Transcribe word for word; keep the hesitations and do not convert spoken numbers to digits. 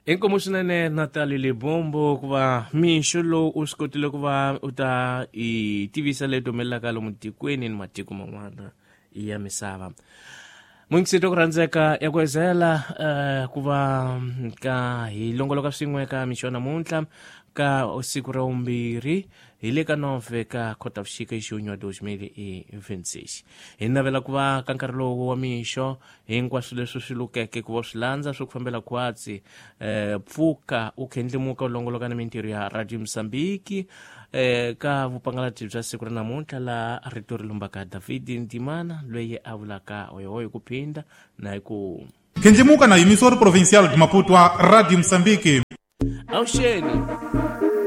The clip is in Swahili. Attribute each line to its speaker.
Speaker 1: Inkomu swinene Natali Lebombo kuva mixo lowu u swi kotile ku va u ta i tivisa leto melaka lomu tikweni ni matiko man'wana ya misava. Mungisito ku rhandzeka ya ku ezela uh, ku va ka hi longoloka swin'we ka mixo namuntlha ka siku ra vumbirhi hi le ka nove ka Khotavuxika hi xunyo dois mil e vinte e seis. Hi navela ku va ka nkarhi lowu wa mixo hinkwaswo leswi swi lukeke ku va swi landza swi ku fambela khwatsi eh, pfuka u khendlimuka u longoloka na mintirho ya Radio Msambiki eh, ka vupangalati bya siku ra namuntlha la rito ri lumbaka David Ndimana loyi a vulaka hoyo hi ku phinda na hi ku
Speaker 2: khendlimuka na emissora provincial de Maputo Radio Msambiki.
Speaker 1: Auxene